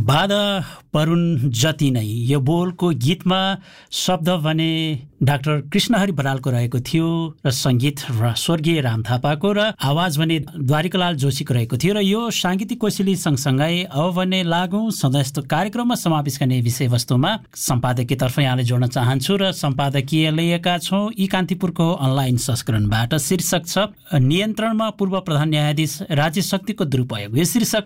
बाधा परुन जति नै यो बोलको गीतमा शब्द भने डाक्टर कृष्णहरि बरालको रहेको थियो र संगीत स्वर्गीय राम थापाको र आवाज भने द्वारिकालाल जोशीको रहेको थियो र यो सांगीतिक कोसेली सँगसँगै अब भने लागौं सधैँ यस्तो कार्यक्रममा समावेश गर्ने विषयवस्तुमा सम्पादकीयतर्फ यहाँले जोड्न चाहन्छु र सम्पादकीय लिएका छौँ यी कान्तिपुरको अनलाइन संस्करणबाट। शीर्षक छ नियन्त्रणमा पूर्व प्रधान न्यायाधीश राज्य शक्तिको दुरुपयोग।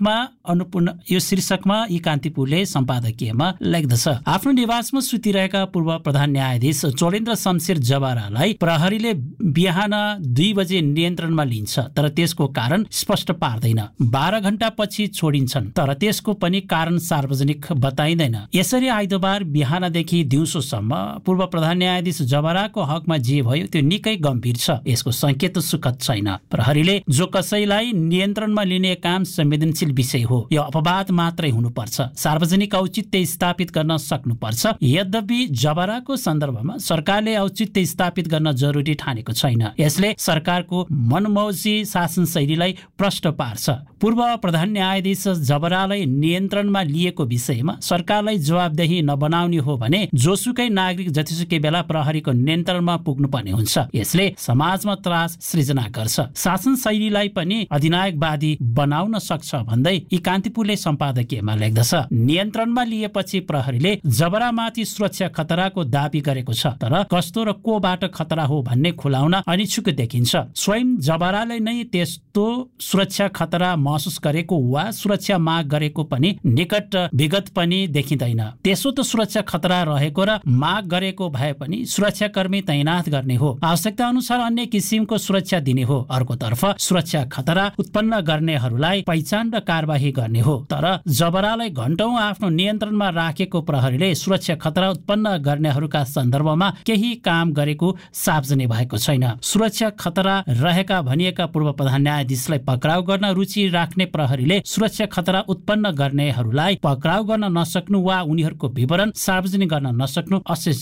यो शीर्षकमा यी कान्तिपुरले सम्पादकीयमा लेख्दछ, आफ्नो निवासमा सुतिरहेका पूर्व प्रधान न्यायाधीश चोलेन्द्र शमशेर जबारालाई प्रहरीले बिहान 2 बजे नियन्त्रणमा लिन्छ, तर त्यसको कारण स्पष्ट पार्दैन। 12 घण्टा पछि छोडिन्छन्, तर त्यसको पनि कारण सार्वजनिक बताइँदैन। यसरी आइतबार बिहानदेखि दिउँसोसम्म पूर्व प्रधान न्यायाधीश जबाराको हकमा जे भयो त्यो निकै गम्भीर छ। यसको संकेत सुखद छैन। प्रहरीले जो कसैलाई नियन्त्रणमा लिने काम संवेदनशील विषय हो, यो अपवाद मात्रै हुनुपर्छ, सार्वजनिक औचित्य स्थापित गर्न सक्नुपर्छ। यद्यपि जबाराको सन्दर्भमा सरकारले औचित्य स्थापित गर्न जरुरी ठानेको छैन। यसले सरकारको मनमौजी शासन शैलीलाई प्रष्ट पार्छ। पूर्व प्रधान न्यायाधीश जबरालाई नियन्त्रणमा लिएको विषयमा सरकारलाई जवाबदेही नबनाउने हो भने जोसुकै नागरिक जतिसुकै बेला प्रहरीको नियन्त्रणमा पुग्नुपर्ने हुन्छ। यसले समाजमा त्रास सृजना गर्छ, शासन शैलीलाई पनि अधिनायकवादी बनाउन सक्छ भन्दै यी कान्तिपुरले सम्पादकीयमा लेख्दछ। नियन्त्रणमा लिएपछि प्रहरीले जबरामाथि सुरक्षा खतराको दाबी गरेको छ, तर कस्तो र कोबाट खतरा हो भन्ने खुलाउन अनिच्छुक देखिन्छ। स्वयं जबराले नै त्यस्तो सुरक्षा खतरा महसुस गरेको वा सुरक्षा माग गरेको पनि निकट विगत पनि देखिँदैन। त्यसो त सुरक्षा खतरा रहेको र माग गरेको भए पनि सुरक्षाकर्मी तैनाथ गर्ने हो, आवश्यकता अनुसार अन्य किसिमको सुरक्षा दिने हो। अर्कोतर्फ सुरक्षा खतरा उत्पन्न गर्नेहरूलाई पहिचान र कारबाही गर्ने हो। तर जबरालाई घण्टौं आफ्नो नियन्त्रणमा राखेको प्रहरीले सुरक्षा खतरा उत्पन्न गर्नेहरूका सन्दर्भमा केही काम गरेको सार्वजनिक भएको छैन। सुरक्षा खतरा रहेका भनिएका पूर्व प्रधान न्यायाधीशलाई पक्राउ गर्न रुचि राख्ने प्रहरीले सुरक्षा खतरा उत्पन्न गर्नेहरूलाई पक्राउ गर्न नसक्नु वा उनीहरूको विवरण सार्वजनिक गर्न नसक्नु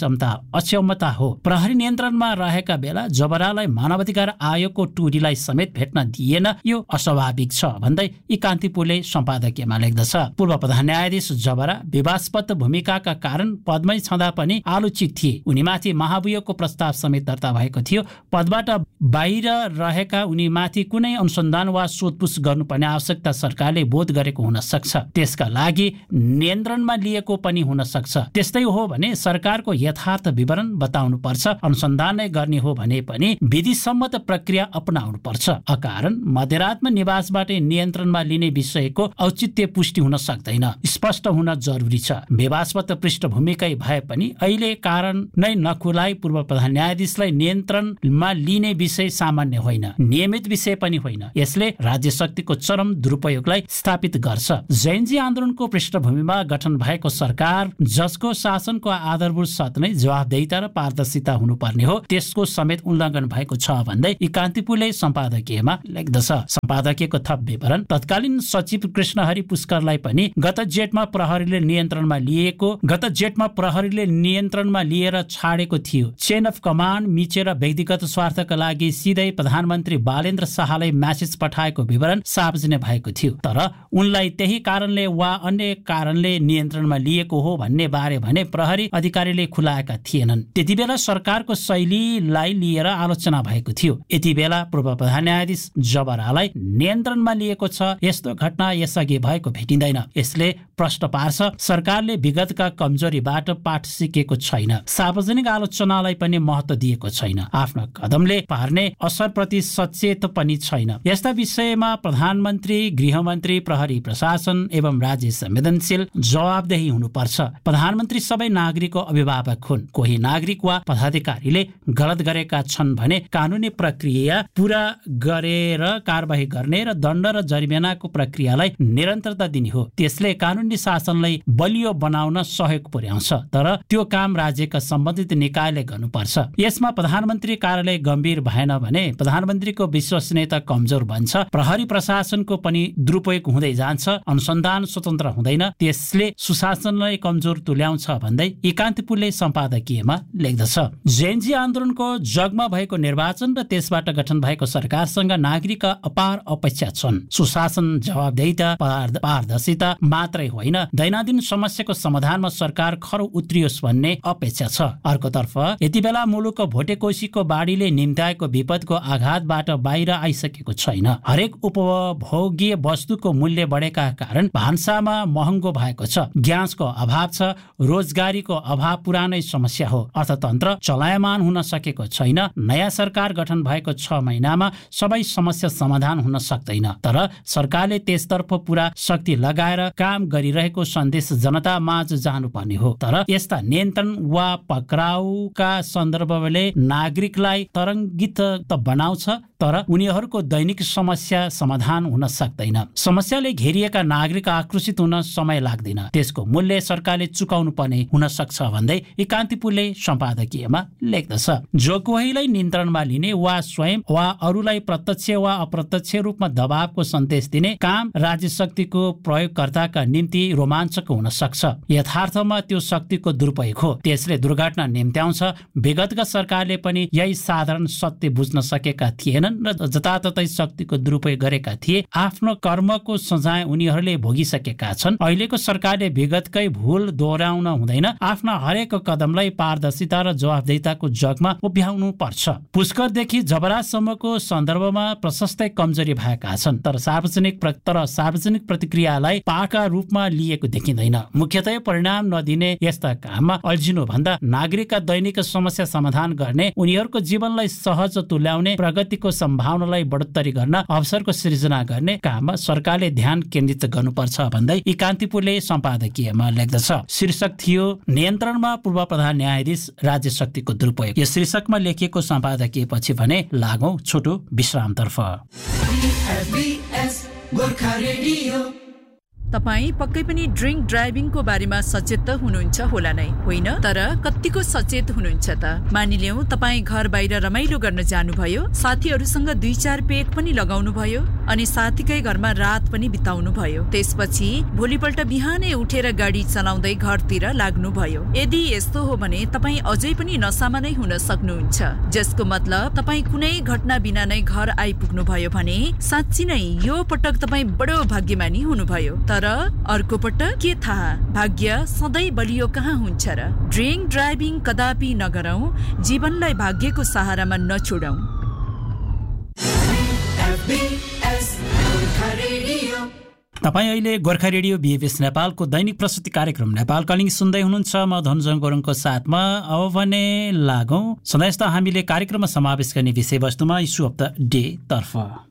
अक्षमता हो। प्रहरी नियन्त्रणमा रहेका बेला जबरालाई मानवाधिकार आयोगको टोलीलाई समेत भेट्न दिएन, यो अस्वाभाविक छ भन्दै यी कान्तिपुरले सम्पादकीयमा लेख्दछ। पूर्व प्रधान न्यायाधीश जबरा विवादस्पद भूमिकाका कारण पदमै छँदा पनि आलोचित थिए। उनीमाथि महाभियोगको प्रस्ताव समेत दर्ता भएको थियो। पदबाट बाहिर रहेका उनीमाथि कुनै अनुसन्धान वा सोधपुछ गर्नुपर्ने आवश्यकता सरकारले बोध गरेको हुन सक्छ। त्यसका लागि नियन्त्रणमा लिएको पनि हुन सक्छ। त्यस्तै हो भने सरकारको यथार्थ विवरण बताउनु पर्छ। अनुसन्धान नै गर्ने हो भने पनि विधिसम्मत प्रक्रिया अपनाउनु पर्छ। अकारण मध्यरातमा निवासबाट नियन्त्रणमा लिने विषयको औचित्य पुष्टि हुन सक्दैन, स्पष्ट हुन जरुरी छ। विवादस्पद पृष्ठभूमिकै भए पनि अहिले कारण नै नखुलाई पूर्व प्रधान न्यायाधीशलाई नियन्त्रणमा लिने विषय सामान्य होइन, नियमित विषय पनि होइन। यसले राज्य शक्तिको चरम दुरुपयोगलाई स्थापित गर्छ। जैनजी आन्दोलनको पृष्ठभूमिमा गठन भएको सरकार जसको शासनको आधारभूत सत्य नै जवाबदेहिता र पारदर्शिता हुनुपर्ने हो, त्यसको समेत उल्लङ्घन भएको छ भन्दै यी कान्तिपुरले सम्पादकीयमा लेख्दछ। सम्पादकीयको थप विवरण तत्कालीन सचिव कृष्णहरि पुष्करलाई पनि गत जेठमा प्रहरीले नियन्त्रणमा लिएर छाडेको थियो। चेन अफ कमान्ड मिचेर व्यक्तिगत स्वार्थका लागि सिधै प्रधानमन्त्री बालेन्द्र शाहलाई म्यासेज पठाएको विवरण सार्वजनिक भएको थियो। तर उनलाई त्यही कारणले वा अन्य कारणले नियन्त्रणमा लिएको हो भन्ने बारे भने प्रहरी अधिकारीले खुलाएका थिएनन्। त्यति बेला सरकारको शैलीलाई लिएर आलोचना भएको थियो। यति बेला पूर्व प्रधान न्यायाधीश जबरालाई नियन्त्रणमा लिएको छ, यस्तो घटना यसअघि भएको भेटिँदैन। यसले प्रश्न पार्छ सरकारले विगतका कमजोरीबाट पाठ सिकेको छैन, सार्वजनिक आलोचनालाई पनि महत्त्व दिएको छैन, आफ्नो कदमले पार्ने असरप्रति सचेत पनि छैन। यस्ता विषयमा प्रधानमन्त्री, गृहमन्त्री, प्रहरी प्रशासन एवं राज्य संवेदनशील जवाबदेही हुनुपर्छ। प्रधानमन्त्री सबै नागरिकको अभिभावक हुन्। कोही नागरिक वा पदाधिकारीले गलत गरेका छन् भने कानुनी प्रक्रिया पूरा गरेर कारबाही गर्ने र दण्ड र जरिमानाको प्रक्रियालाई निरन्तरता दिने हो। त्यसले कानुनी शासनलाई बलियो बनाउन सहयोग पुर्याउँछ, तर त्यो काम राज्यका सम्बन्धित निकायले गर्नुपर्छ। यसमा प्रधानमन्त्री कार्यालय गम्भीर भएन भने प्रधानमन्त्रीको विश्वसनीयता कमजोर बन्छ, प्रहरी प्रशासनको पनि दुरुपयोग हुँदै जान्छ, अनुसन्धान स्वतन्त्र हुँदैन, त्यसले सुशासनलाई कमजोर तुल्याउँछ भन्दै यी कान्तिपुरले सम्पादकीयमा लेख्दछ। जैनजी आन्दोलनको जगमा भएको निर्वाचन र त्यसबाट गठन भएको सरकारसँग नागरिकका अपार अपेक्षा छन्। सुशासन, जवाबदेहिता, पारदर्शिता मात्रै होइन, दैनन्दिन समस्याको समाधानमा सरकार खरो उत्रियोस् भन्ने अपेक्षा छ। अर्कोतर्फ यति बेला मुलुकको भोटेकोसीको बाढीले निम्त्याएको विपदको आघातबाट बाहिर आइसकेको छैन। हरेक उपभोग्य वस्तुको मूल्य बढेका कारण भान्सामा महँगो भएको छ। ग्यासको अभाव छ। रोजगारीको अभाव पुरानै समस्या हो। अर्थतन्त्र चलायमान हुन सकेको छैन। नयाँ सरकार गठन भएको 6 महिनामा सबै समस्या समाधान हुन सक्दैन, तर सरकारले त्यसतर्फ पुरा शक्ति लगाएर काम गरिरहेको सन्देश जनता माझ जानुपर्ने हो। तर यस्ता नियन्त्रण वा पक्राउका सन्दर्भले नागरिकलाई तरङ्गित त बनाउँछ, तर उनीहरूको दैनिक समस्या समाधान हुन सक्दैन। समस्याले घेरिएका नागरिक आक्रोशित हुन समय लाग्दैन, त्यसको मूल्य सरकारले चुकाउनु पर्ने हुन सक्छ भन्दै एकान्तिपुरले सम्पादकीयमा लेख्दछ। जो कोहीलाई नियन्त्रणमा लिने वा स्वयं वा अरूलाई प्रत्यक्ष वा अप्रत्यक्ष रूपमा दबावको सन्देश दिने काम राज्य शक्तिको प्रयोगकर्ताका निम्ति रोमाञ्चक हुन सक्छ। यथार्थमा त्यो शक्तिको दुरुपयोग हो। त्यसले दुर्घटना निम्त्याउँछ। विगतका सरकारले पनि यही साधारण सत्य बुझ्न सकेका थिएनन् र जताततै शक्तिको दुरुपयोग गरेका थिए। आफ्नो कर्मको सजाय उनीहरूले भोगिसकेका छन्। अहिलेको सरकारले विगतकै भूल दोहोऱ्याउन हुँदैन। आफ्ना हरेक कदमलाई पारदर्शिता र जवाफदेहिताको जगमा उभ्याउनु पर्छ। पुष्करदेखि जबराजसम्मको सन्दर्भमा प्रशस्तै कमजोरी भएका छन्, तर सार्वजनिक प्रतिक्रियालाई पाका रूपमा लिएको देखिँदैन। मुख्यतया परिणाम नदिने यस्ता काममा अल्झिनु भन्दा नागरिकका दैनिक समस्या समाधान गर्ने, उनीहरूको जीवनलाई सहज तुल्याउने, प्रगतिको सम्भावनालाई बढोत्तरी गर्न, अवसरको सृजना गर्ने काममा सरकारले ध्यान केन्द्रित गर्नुपर्छ भन्दै एकान्तिपुरले सम्पादकीयमा लेख्दछ। शीर्षक थियो नियन्त्रणमा पूर्व प्रधान न्यायाधीश राज्य शक्तिको दुरुपयोग। यो शीर्षकमा लेखिएको सम्पादकीयपछि भने लागौं छोटो विश्रामतर्फ। तपाई पक्कै पनि ड्रिङ्क ड्राइभिङको बारेमा सचेत त हुनुहुन्छ होला नै, होइन? तर कतिको सचेत हुनुहुन्छ त? मानिलियौं तपाई घर बाहिर रमाइलो गर्न जानुभयो, साथीहरूसँग 2-4 पेक पनि लगाउनु भयो अनि साथीकै घरमा रात पनि बिताउनु भयो। त्यसपछि भोलिपल्ट बिहानै उठेर गाडी चलाउँदै घरतिर लाग्नु भयो। यदि यस्तो हो भने तपाई अझै पनि नसामा नै हुन सक्नुहुन्छ, जसको मतलब तपाई कुनै घटना बिना नै घर आइपुग्नु भयो भने साँच्चै नै यो पटक तपाई बडो भाग्यमानी हुनुभयो। तर अर्को पटक के थाहा, भाग्य सधैँ बलियो कहाँ हुन्छ र? ड्रिङ्क ड्राइभिङ कदापि नगरौं, जीवनलाई भाग्यको सहारामा नछोडौं। तपाईँ अहिले गोर्खा रेडियो बीएफएस नेपालको दैनिक प्रस्तुति कार्यक्रम नेपाल कलिङ सुन्दै हुनुहुन्छ। म धनजङ गुरुङको साथमा। अब भने लागौं सधैँ जस्तो हामीले कार्यक्रममा समावेश गर्ने विषयवस्तुमा इस्यु अफ द डे तर्फ।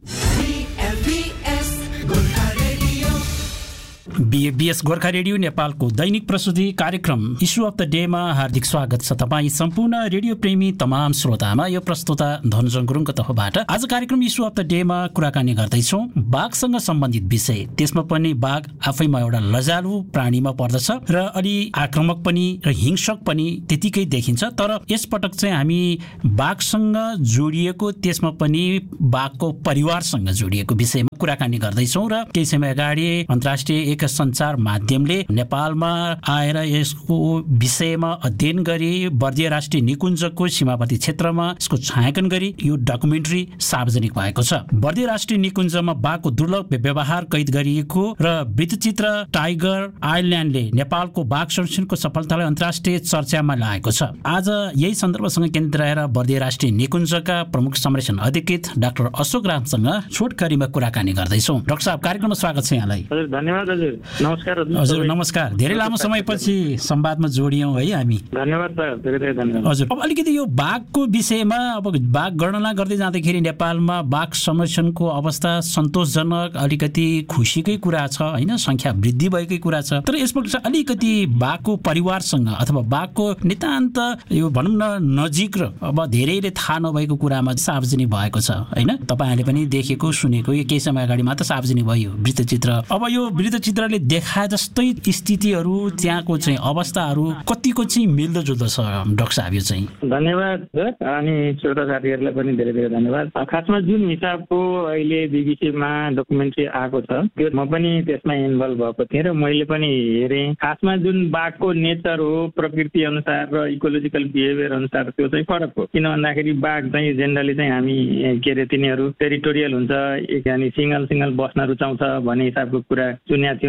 बीएस गोर्खा रेडियो नेपालको दैनिक प्रस्तुति कार्यक्रम इस्यु अफ द डेमा हार्दिक स्वागत छ तपाईँ सम्पूर्ण रेडियो प्रेमी तमाम श्रोतामा। यो प्रस्तुता धनजङ गुरुङको तर्फबाट आज कार्यक्रम इस्यु अफ द डेमा कुराकानी गर्दैछौँ बाघसँग सम्बन्धित विषय। त्यसमा पनि बाघ आफैमा एउटा लजालु प्राणीमा पर्दछ र अलि आक्रामक पनि र हिंसक पनि त्यतिकै देखिन्छ। तर यसपटक चाहिँ हामी बाघसँग जोडिएको, त्यसमा पनि बाघको परिवारसँग जोडिएको विषयमा कुराकानी गर्दैछौँ। र केही समय अगाडि अन्तर्राष्ट्रिय एक सञ्चार माध्यमले नेपालमा आएर यसको विषयमा अध्ययन गरी बर्दिया राष्ट्रिय निकुञ्जको सीमावर्ती क्षेत्रमा यसको छायाङ्कन गरी यो डकुमेन्ट्री सार्वजनिक भएको छ। बर्दिया राष्ट्रिय निकुञ्जमा बाघको दुर्लभ व्यवहार कैद गरिएको र वृत्तचित्र टाइगर आइल्यान्डले नेपालको बाघ संरक्षणको सफलतालाई अन्तर्राष्ट्रिय चर्चामा ल्याएको छ। आज यही सन्दर्भसँग केन्द्रित रहेर बर्दिया राष्ट्रिय निकुञ्जका प्रमुख संरक्षण अधिकृत डाक्टर अशोक रामसँग छोटकरीमा कुराकानी गर्दैछौँ। डाक्टर साहब, कार्यक्रममा स्वागत छ यहाँलाई। हजुर, धन्यवाद। नमस्कार हजुर। नमस्कार। धेरै लामो समयपछि संवादमा जोडियौँ है हामी। धन्यवाद सर, धेरै धन्यवाद। हजुर, अब अलिकति यो बाघको विषयमा, अब बाघ गणना गर्दै जाँदाखेरि नेपालमा बाघ संरक्षणको अवस्था सन्तोषजनक, अलिकति खुसीकै कुरा छ होइन, संख्या वृद्धि भएकै कुरा छ। तर यसपल्ट अलिकति बाघको परिवारसँग अथवा बाघको नितान्त यो भनौँ न नजिक र अब धेरैले थाहा नभएको कुरामा सार्वजनिक भएको छ होइन। तपाईँहरूले पनि देखेको सुनेको, यो केही समय अगाडि मात्र सार्वजनिक भयो वृत्तचित्र। अब यो वृत्तचित्रले देखाए जस्तै स्थितिहरू, त्यहाँको चाहिँ अवस्थाहरू कतिको चाहिँ मिल्दोजुल्दो छ डाक्टर साहब? यो चाहिँ धन्यवाद सर, अनि श्रोता साथीहरूलाई पनि धेरै धेरै धन्यवाद। खासमा जुन हिसाबको अहिले बीबीसीमा डकुमेन्ट्री आएको छ, त्यो म पनि त्यसमा इन्भल्भ भएको थिएँ र मैले पनि हेरेँ। खासमा जुन बाघको नेचर हो, प्रकृति अनुसार र इकोलोजिकल बिहेभियर अनुसार त्यो चाहिँ फरक हो। किन भन्दाखेरि बाघ चाहिँ जेनरली चाहिँ हामी के अरे तिनीहरू टेरिटोरियल हुन्छ, यानि सिंगल बस्न रुचाउँछ भन्ने हिसाबको कुरा सुनेको थियो।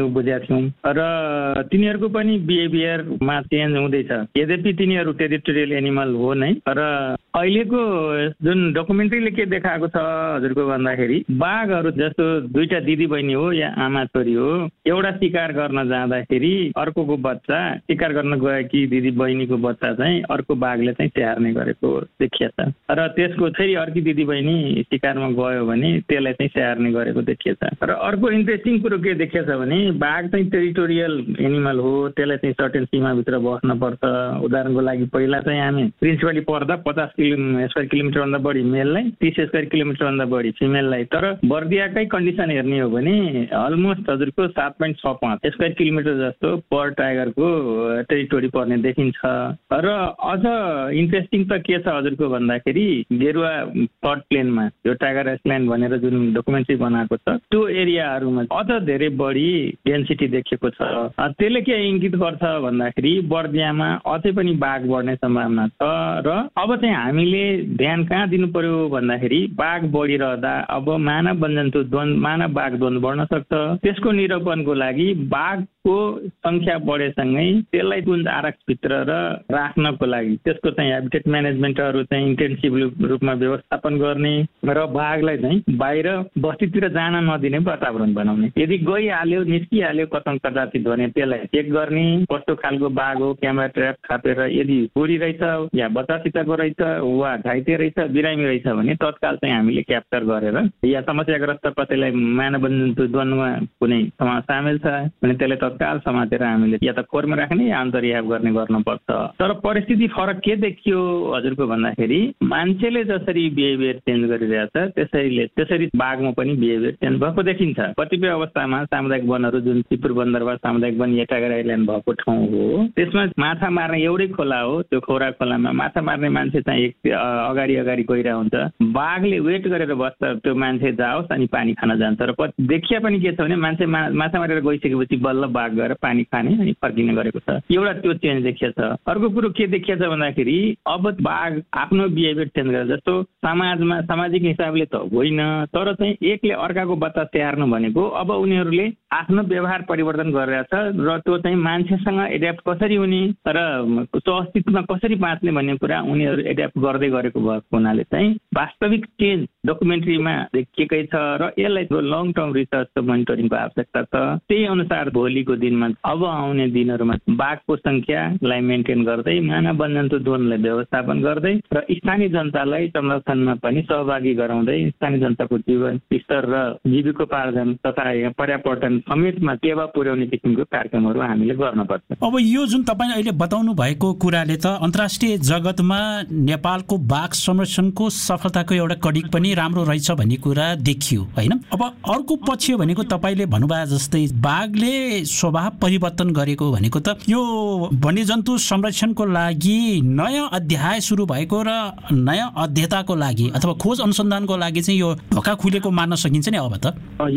बुझेका थियौँ र तिनीहरूको पनि बिहेभियरमा चेन्ज हुँदैछ। यद्यपि तिनीहरू टेरिटोरियल एनिमल हो नै, र अहिलेको जुन डकुमेन्ट्रीले के देखाएको छ हजुरको भन्दाखेरि बाघहरू जस्तो दुईटा दिदी बहिनी हो या आमा छोरी हो, एउटा शिकार गर्न जाँदाखेरि अर्कोको बच्चा शिकार गर्न गएकी दिदी बहिनीको बच्चा चाहिँ अर्को बाघले चाहिँ स्याहार्ने गरेको देखिएछ, र त्यसको फेरि अर्की दिदी बहिनी शिकारमा गयो भने त्यसलाई चाहिँ स्याहार्ने गरेको देखिएछ। र अर्को इन्ट्रेस्टिङ कुरो के देखिएछ भने बाघ चाहिँ टेरिटोरियल एनिमल हो, त्यसलाई चाहिँ सर्टेन सीमाभित्र बस्न पर्छ। उदाहरणको लागि पहिला चाहिँ हामी प्रिन्सिपली पढ्दा 50 स्क्वायर किलोमिटरभन्दा बढी मेललाई, 30 स्क्वायर किलोमिटरभन्दा बढी फिमेललाई, तर बर्दियाकै कन्डिसन हेर्ने हो भने अलमोस्ट हजुरको 7.65 स्क्वायर किलोमिटर जस्तो पर टाइगरको टेरिटोरी पर्ने देखिन्छ। र अझ इन्ट्रेस्टिङ त के छ हजुरको भन्दाखेरि गेरुवा फ्लड प्लेनमा यो टाइगर आइल्यान्ड भनेर जुन डकुमेन्ट्री बनाएको छ त्यो एरियाहरूमा अझ धेरै बढी डेन्सिटी देखिएको छ। त्यसले के इङ्गित गर्छ भन्दाखेरि बर्दियामा अझै पनि बाघ बढ्ने सम्भावना छ। र अब चाहिँ हामीले ध्यान कहाँ दिनु पर्यो भन्दाखेरि बाघ बढिरहँदा अब मानव वन्यजन्तु द्वन्द्व, मानव बाघ द्वन्द्व बढ्न सक्छ। त्यसको निरूपणको लागि बाघको संख्या बढेसँगै त्यसलाई कुन आरक्षभित्र र राख्नको लागि त्यसको चाहिँ ह्याबिटेट म्यानेजमेन्टहरू चाहिँ इन्टेन्सिभ रूपमा व्यवस्थापन गर्ने र बाघलाई चाहिँ बाहिर बस्तीतिर जान नदिने वातावरण बनाउने। यदि गइहाल्यो निस्किहाल्यो कतङ कदाचित भने त्यसलाई चेक गर्ने, कस्तो खालको बाघ हो, क्यामेरा ट्र्याप थापेर यदि बुढी रहेछ या बच्चासितको रहेछ वा घाइते रहेछ, बिरामी रहेछ भने तत्काल चाहिँ हामीले क्याप्चर गरेर, या समस्याग्रस्त कसैलाई मानव वन्यजन्तु द्वन्द्वमा कुनै सामेल छ भने त्यसलाई तत्काल समातेर हामीले या त खोरमा राख्ने या अन्तर्याव गर्ने गर्नुपर्छ। तर परिस्थिति फरक के देखियो हजुरको भन्दाखेरि मान्छेले जसरी बिहेभियर चेन्ज गरिरहेछ त्यसरी बाघमा पनि बिहेभियर चेन्ज भएको देखिन्छ। कतिपय अवस्थामा सामुदायिक वनहरू जुन चिपुर बन्दरबार सामुदायिक वन या टाइगर आइल्यान्ड भएको ठाउँ हो, त्यसमा माछा मार्ने एउटै खोला हो। त्यो खौरा खोलामा माछा मार्ने मान्छे चाहिँ अगाडि गइरहेको हुन्छ, बाघले वेट गरेर बस्छ त्यो मान्छे जाओस् अनि पानी खान जान्छ। र देखिया पनि के छ भने मान्छे माछा मारेर गइसकेपछि बल्ल बाघ गएर पानी खाने अनि फर्किने गरेको छ। एउटा त्यो चेन्ज देखिएछ। अर्को कुरो के देखिएछ भन्दाखेरि अब बाघ आफ्नो बिहेभियर चेन्ज गरेर, जस्तो समाजमा सामाजिक हिसाबले त होइन, तर चाहिँ एकले अर्काको बच्चा स्याहार्नु भनेको अब उनीहरूले आफ्नो व्यवहार परिवर्तन गरिरहेछ र त्यो चाहिँ मान्छेसँग एड्याप्ट कसरी हुने र अस्तित्वमा कसरी बाँच्ने भन्ने कुरा उनीहरू एड्याप्ट गर्दै गरेको भएको हुनाले चाहिँ वास्तविक चेन्ज डकुमेन्ट्रीमा देखिएकै छ। र यसलाई लङ टर्म रिसर्च मोनिटरिङको आवश्यकता छ। त्यही अनुसार भोलिको दिनमा अब आउने दिनहरूमा बाघको संख्यालाई मेन्टेन गर्दै मानव वन्यजन्तु द्वन्द्वलाई व्यवस्थापन गर्दै र स्थानीय जनतालाई संरक्षणमा पनि सहभागी गराउँदै स्थानीय जनताको जीवन स्तर र जीविकोपार्जन तथा पर्यावरण समेतमा टेवा पुर्याउने किसिमको कार्यक्रमहरू हामीले गर्नुपर्छ। अब यो जुन तपाईले अहिले बताउनु भएको कुराले त अन्तर्राष्ट्रिय जगतमा नेपालको बाघ संरक्षणको सफलताको एउटा कडिक पनि राम्रो रहेछ भन्ने कुरा देखियो हैन। अब अर्को पक्ष भनेको तपाईले भन्नुभयो जस्तै बाघले स्वभाव परिवर्तन गरेको भनेको त यो वन्यजन्तु संरक्षणको लागि नयाँ अध्याय सुरु भएको र नयाँ अध्ययताको लागि अथवा खोज अनुसन्धानको लागि चाहिँ यो ढोका खुलेको मान्न सकिन्छ नि अब त।